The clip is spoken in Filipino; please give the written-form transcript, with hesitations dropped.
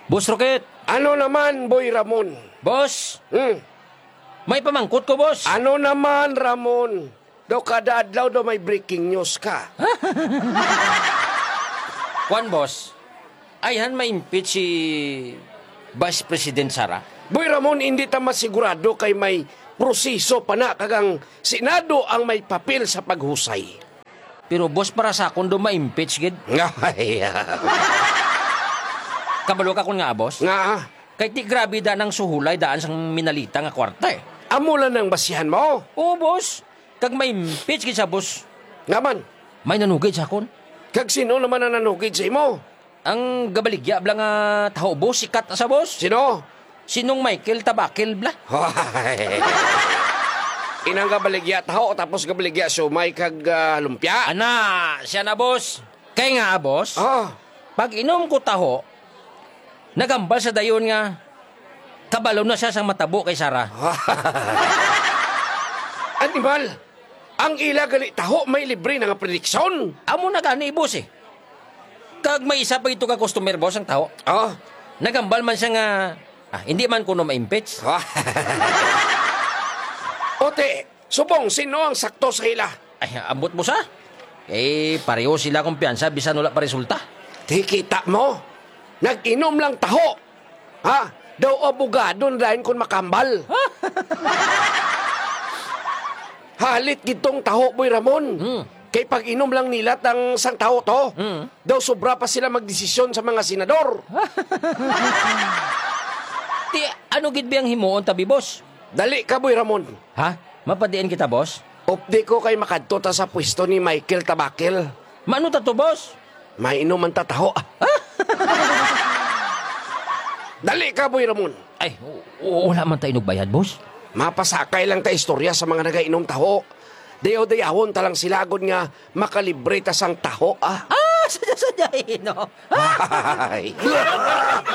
Boss Rocket, Ano naman, Boy Ramon? boss, Hmm? may pamangkot ko, boss. Ano naman, Ramon? Daw kada adlaw daw may breaking news ka. Kwan, boss, ayhan ma-impeach si Vice President Sara. Boy Ramon, hindi ta masigurado kay may proseso pa na kagang Senado ang may papel sa paghusay. Pero boss, para sa akong do ma-impeach, gid. Nga, Kabalo ka kun nga, boss. nga, Kay ti grabe da ng suhulay daan sang minalita nga kwarta eh. amulan ng basihan mo. Oo, boss. Kag ma-impeach gid sa boss. Nga man, May nanugid sa akon. kag sino naman ang nanukid sa imo? Ang gabaligya bla nga taho, boss, sikat na sa boss. Sino? Sinong Michael Tabakil bla? Hoy. Inang gabaligya taho tapos gabaligya sumay kag lumpia. Ana, siya na, boss. Kay nga, boss, Ah, pag inom ko taho, nagambal sa dayon nga, kabalo na siya sang matabo kay Sara. animal. Ang ila gali taho may libre na nga prediksyon. Amo na gani, boss eh. Kag may isa pa ito ka customer, boss, ang taho. Ah. Nagambal man siya nga, hindi man kuno ma-impeach. Ote, subong sino ang sakto sa ila? Ay, ambot mo sa? Pareho sila kumpiyansa, bisan wala pa resulta. Di kita mo. Nag-inom lang taho. Ha? Daw abogado na dahil kung makambal. Halit gitong taho, Boy Ramon. Hmm. Kay pag-inom lang nila tang sang taho to, Hmm. daw sobra pa sila magdesisyon sa mga senador. Di, ano gid biyang himuon tabi, boss? Dali ka, Boy Ramon. Ha? Mapadiin kita, boss? Updi ko kay makadto ta sa pwesto ni Michael Tabakil. Mano ta to, boss? Mainom man ta taho. Dali ka, Boy Ramon. Ay, wala man tayo bayad, boss. Mapasakay lang ta istorya sa mga nagainom taho. Dayaw-dayawon talang sila agad nga makalibre ta sang taho, ah. Sadya-sadyain, no? Ay.